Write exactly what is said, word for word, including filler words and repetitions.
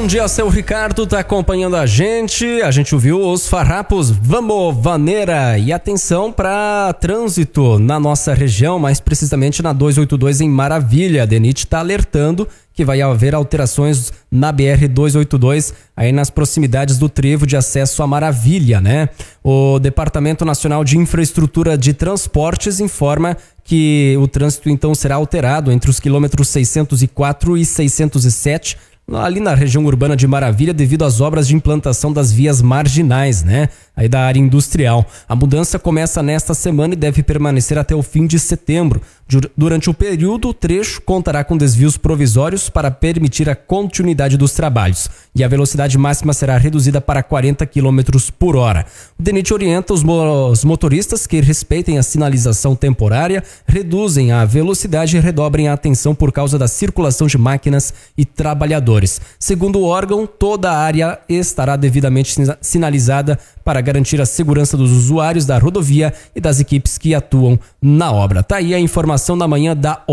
Bom dia, seu Ricardo, tá acompanhando a gente. A gente ouviu os farrapos Vamos Vaneira. E atenção para trânsito na nossa região, mais precisamente na duzentos e oitenta e dois em Maravilha. A DENIT está alertando que vai haver alterações na B R duzentos e oitenta e dois, aí nas proximidades do trevo de acesso a Maravilha, né? O Departamento Nacional de Infraestrutura de Transportes informa que o trânsito então será alterado entre os quilômetros seiscentos e quatro e seiscentos e sete, ali na região urbana de Maravilha, devido às obras de implantação das vias marginais, né? Aí da área industrial. A mudança começa nesta semana e deve permanecer até o fim de setembro. Durante o período, o trecho contará com desvios provisórios para permitir a continuidade dos trabalhos. E a velocidade máxima será reduzida para quarenta quilômetros por hora. O DENIT orienta os, mo- os motoristas que respeitem a sinalização temporária, reduzem a velocidade e redobrem a atenção por causa da circulação de máquinas e trabalhadores. Segundo o órgão, toda a área estará devidamente sinalizada para garantir a segurança dos usuários da rodovia e das equipes que atuam na obra. Tá aí a informação da manhã da